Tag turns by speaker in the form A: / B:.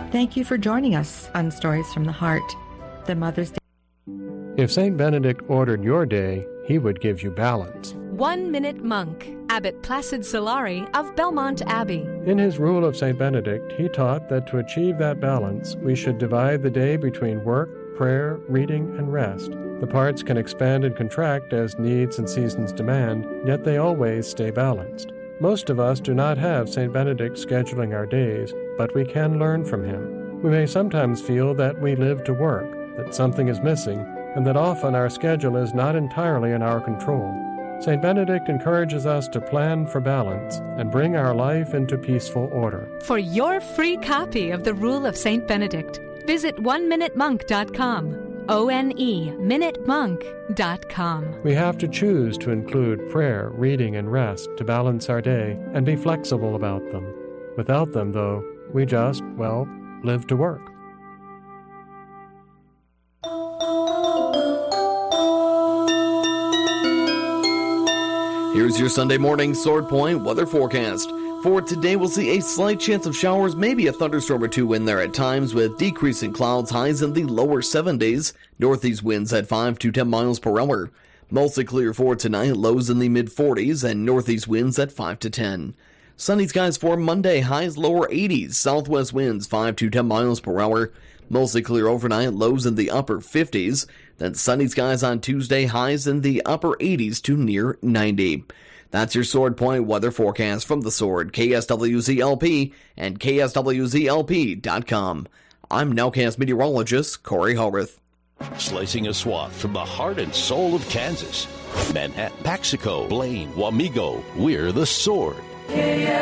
A: Thank you for joining us on Stories from the Heart, the Mother's Day.
B: If St. Benedict ordered your day, he would give you balance.
C: 1 Minute Monk, Abbot Placid Solari of Belmont Abbey.
B: In his Rule of St. Benedict, he taught that to achieve that balance, we should divide the day between work, prayer, reading, and rest. The parts can expand and contract as needs and seasons demand, yet they always stay balanced. Most of us do not have St. Benedict scheduling our days, but we can learn from him. We may sometimes feel that we live to work, that something is missing, and that often our schedule is not entirely in our control. St. Benedict encourages us to plan for balance and bring our life into peaceful order.
C: For your free copy of the Rule of St. Benedict, visit oneminutemonk.com. oneminutemonk.com.
B: We have to choose to include prayer, reading, and rest to balance our day and be flexible about them. Without them, though, we just, live to work.
D: Here's your Sunday morning Sword Point weather forecast. For today, we'll see a slight chance of showers, maybe a thunderstorm or two in there at times, with decreasing clouds, highs in the lower 70s, northeast winds at 5 to 10 miles per hour. Mostly clear for tonight, lows in the mid-40s, and northeast winds at 5 to 10. Sunny skies for Monday, highs lower 80s, southwest winds 5 to 10 miles per hour. Mostly clear overnight, lows in the upper 50s. Then sunny skies on Tuesday, highs in the upper 80s to near 90. That's your Sword Point weather forecast from The Sword, KSWZ-LP, and KSWZ-LP.com. I'm Nowcast meteorologist Corey Howarth.
E: Slicing a swath from the heart and soul of Kansas. Manhattan, Paxico, Blaine, Wamego. We're The Sword.